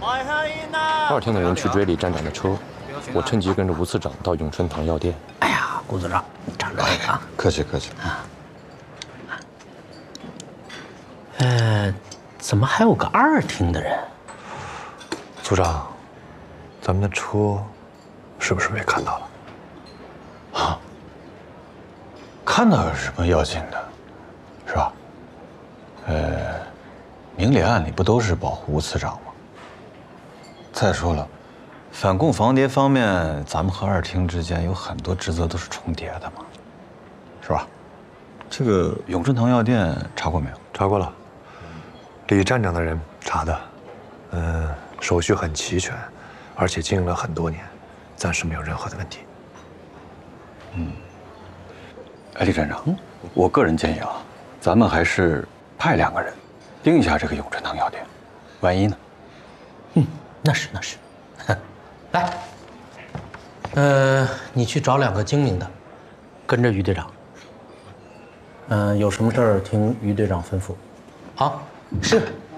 2天的人去追李站长的车，我趁机跟着吴次长到永春堂药店。 哎呀，顾组长，常注意啊！ 客气客气。 怎么还有个2厅的人？ 组长，咱们的车是不是被看到了？ 啊，看到有什么要紧的，是吧？明里暗里不都是保护吴次长吗？再说了，反共防谍方面，咱们和2厅之间有很多职责都是重叠的嘛，是吧？这个永春堂药店查过没有？ 查过了，李站长的人查的，手续很齐全，而且经营了很多年，暂时没有任何的问题。 哎，李站长，我个人建议啊，咱们还是派2个人盯一下这个永春堂药店，万一呢？ 那是。来，你去找2个精明的，跟着于队长。有什么事儿听于队长吩咐。好，是。